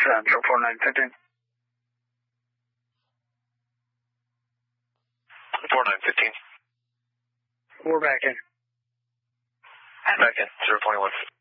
Central 4915. 4915. We're back in. Back in, 021.